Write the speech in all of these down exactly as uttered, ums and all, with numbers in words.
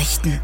Nachrichten.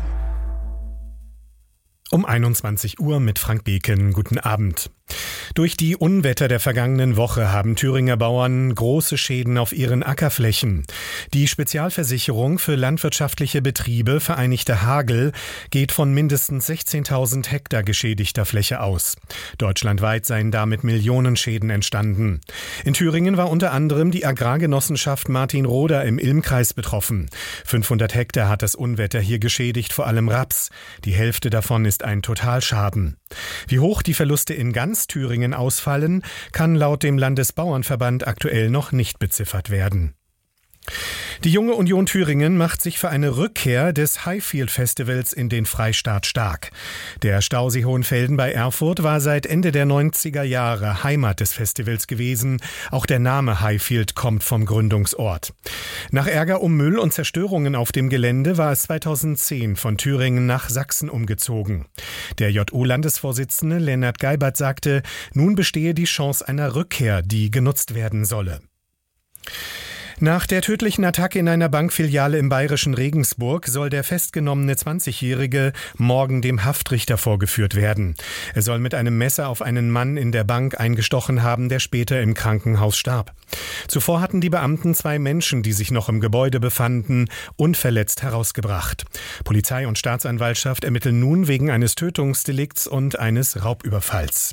Um einundzwanzig Uhr mit Frank Beken. Guten Abend. Durch die Unwetter der vergangenen Woche haben Thüringer Bauern große Schäden auf ihren Ackerflächen. Die Spezialversicherung für landwirtschaftliche Betriebe Vereinigte Hagel geht von mindestens sechzehntausend Hektar geschädigter Fläche aus. Deutschlandweit seien damit Millionenschäden entstanden. In Thüringen war unter anderem die Agrargenossenschaft Martin-Roda im Ilm-Kreis betroffen. fünfhundert Hektar hat das Unwetter hier geschädigt, vor allem Raps. Die Hälfte davon ist ein Totalschaden. Wie hoch die Verluste in ganz Thüringen ausfallen, kann laut dem Landesbauernverband aktuell noch nicht beziffert werden. Die Junge Union Thüringen macht sich für eine Rückkehr des Highfield Festivals in den Freistaat stark. Der Stausee Hohenfelden bei Erfurt war seit Ende der neunziger Jahre Heimat des Festivals gewesen. Auch der Name Highfield kommt vom Gründungsort. Nach Ärger um Müll und Zerstörungen auf dem Gelände war es zweitausendzehn von Thüringen nach Sachsen umgezogen. Der J U-Landesvorsitzende Lennart Geibert sagte, nun bestehe die Chance einer Rückkehr, die genutzt werden solle. Nach der tödlichen Attacke in einer Bankfiliale im bayerischen Regensburg soll der festgenommene zwanzigjährige morgen dem Haftrichter vorgeführt werden. Er soll mit einem Messer auf einen Mann in der Bank eingestochen haben, der später im Krankenhaus starb. Zuvor hatten die Beamten zwei Menschen, die sich noch im Gebäude befanden, unverletzt herausgebracht. Polizei und Staatsanwaltschaft ermitteln nun wegen eines Tötungsdelikts und eines Raubüberfalls.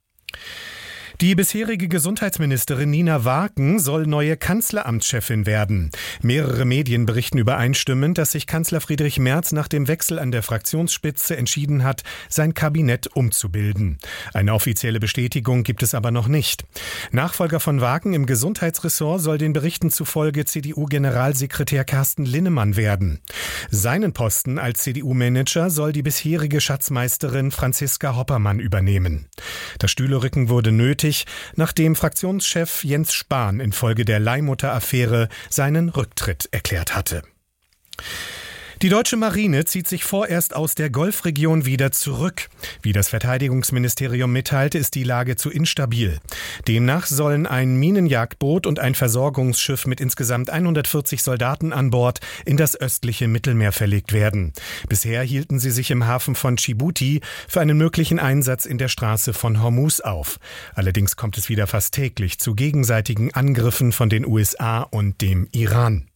Die bisherige Gesundheitsministerin Nina Waaken soll neue Kanzleramtschefin werden. Mehrere Medien berichten übereinstimmend, dass sich Kanzler Friedrich Merz nach dem Wechsel an der Fraktionsspitze entschieden hat, sein Kabinett umzubilden. Eine offizielle Bestätigung gibt es aber noch nicht. Nachfolger von Waaken im Gesundheitsressort soll den Berichten zufolge C D U-Generalsekretär Carsten Linnemann werden. Seinen Posten als C D U-Manager soll die bisherige Schatzmeisterin Franziska Hoppermann übernehmen. Das Stühlerücken wurde nötig, nachdem Fraktionschef Jens Spahn infolge der Leihmutter-Affäre seinen Rücktritt erklärt hatte. Die deutsche Marine zieht sich vorerst aus der Golfregion wieder zurück. Wie das Verteidigungsministerium mitteilte, ist die Lage zu instabil. Demnach sollen ein Minenjagdboot und ein Versorgungsschiff mit insgesamt hundertvierzig Soldaten an Bord in das östliche Mittelmeer verlegt werden. Bisher hielten sie sich im Hafen von Djibouti für einen möglichen Einsatz in der Straße von Hormuz auf. Allerdings kommt es wieder fast täglich zu gegenseitigen Angriffen von den U S A und dem Iran.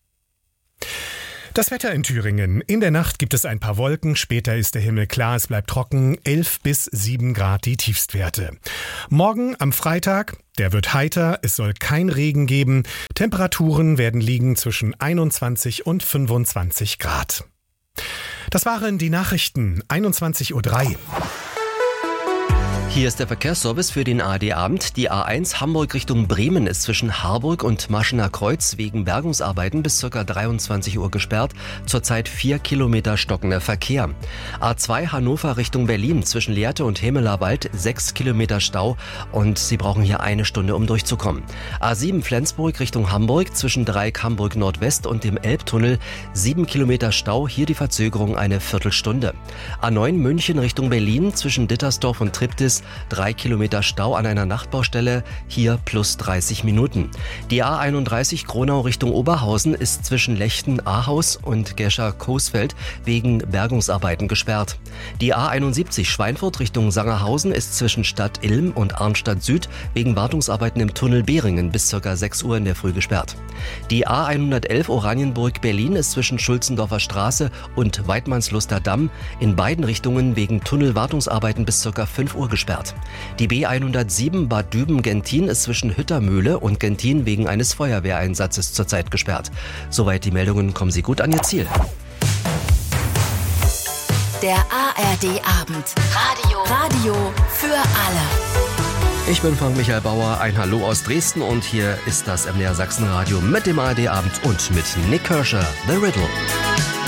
Das Wetter in Thüringen. In der Nacht gibt es ein paar Wolken, später ist der Himmel klar, es bleibt trocken, elf bis sieben Grad die Tiefstwerte. Morgen am Freitag, der wird heiter, es soll kein Regen geben, Temperaturen werden liegen zwischen einundzwanzig und fünfundzwanzig Grad. Das waren die Nachrichten, einundzwanzig Uhr drei. Hier ist der Verkehrsservice für den A R D-Abend. Die A eins Hamburg Richtung Bremen ist zwischen Harburg und Maschener Kreuz wegen Bergungsarbeiten bis ca. dreiundzwanzig Uhr gesperrt. Zurzeit vier Kilometer stockender Verkehr. A zwei Hannover Richtung Berlin zwischen Lehrte und Hemelerwald sechs Kilometer Stau und Sie brauchen hier eine Stunde, um durchzukommen. A sieben Flensburg Richtung Hamburg zwischen Dreieck Hamburg Nordwest und dem Elbtunnel sieben Kilometer Stau, hier die Verzögerung eine Viertelstunde. A neun München Richtung Berlin zwischen Dittersdorf und Triptis drei Kilometer Stau an einer Nachtbaustelle, hier plus dreißig Minuten. Die A einunddreißig Kronau Richtung Oberhausen ist zwischen Lechten-Ahaus und Gescher-Coesfeld wegen Bergungsarbeiten gesperrt. Die A einundsiebzig Schweinfurt Richtung Sangerhausen ist zwischen Stadt Ilm und Arnstadt Süd wegen Wartungsarbeiten im Tunnel Behringen bis ca. sechs Uhr in der Früh gesperrt. Die A hundertelf Oranienburg Berlin ist zwischen Schulzendorfer Straße und Weidmannsluster Damm in beiden Richtungen wegen Tunnelwartungsarbeiten bis ca. fünf Uhr gesperrt. Die B hundertsieben Bad Düben-Gentin ist zwischen Hüttermühle und Gentin wegen eines Feuerwehreinsatzes zurzeit gesperrt. Soweit die Meldungen, kommen Sie gut an Ihr Ziel. Der A R D-Abend. Radio. Radio für alle. Ich bin Frank Michael Bauer, ein Hallo aus Dresden und hier ist das M D R Sachsen Radio mit dem A R D-Abend und mit Nick Kirscher, The Riddle.